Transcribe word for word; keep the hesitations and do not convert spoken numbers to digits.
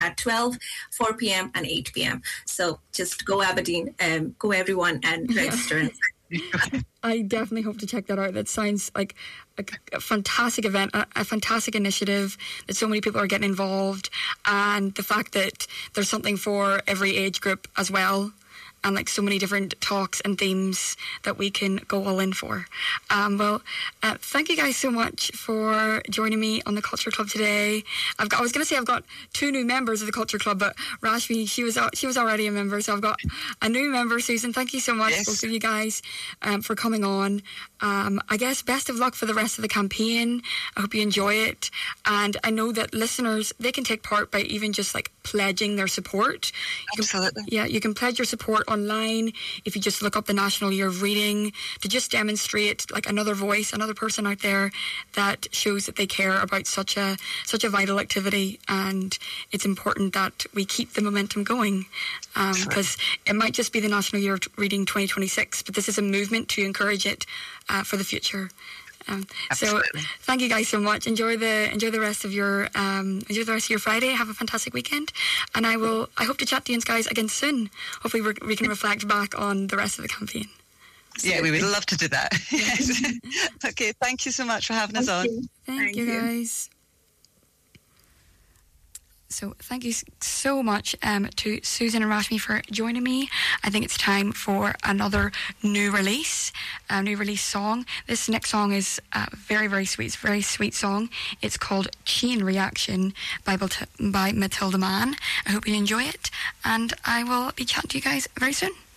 at twelve, four p.m. and eight p.m. So just go Aberdeen, um, go everyone and register. I definitely hope to check that out. That sounds like a, a fantastic event, a, a fantastic initiative, that so many people are getting involved, and the fact that there's something for every age group as well, and like so many different talks and themes that we can go all in for. Um, well, uh, thank you guys so much for joining me on the Culture Club today. I've got, I was going to say I've got two new members of the Culture Club, but Rashmi, she was she was already a member, so I've got a new member. Susan, thank you so much, yes. both of you guys, um, for coming on. Um, I guess best of luck for the rest of the campaign. I hope you enjoy it, and I know that listeners, they can take part by even just like pledging their support. You Absolutely. Can, yeah, you can pledge your support online if you just look up the National Year of Reading, to just demonstrate like another voice, another person out there that shows that they care about such a such a vital activity, and it's important that we keep the momentum going, because um, it might just be the National Year of Reading twenty twenty-six, but this is a movement to encourage it uh, for the future. Um, so thank you guys so much. Enjoy the enjoy the rest of your um, enjoy the rest of your Friday. Have a fantastic weekend, and I will. I hope to chat to you guys again soon. Hopefully, we're, we can reflect back on the rest of the campaign. Yeah, we would love to do that. Yes. Okay, thank you so much for having Thank us you. on. Thank, Thank you, you. guys. So thank you so much um, to Susan and Rashmi for joining me. I think it's time for another new release, a new release song. This next song is a very, very sweet, it's a very sweet song. It's called Chain Reaction by, by Matilda Mann. I hope you enjoy it, and I will be chatting to you guys very soon.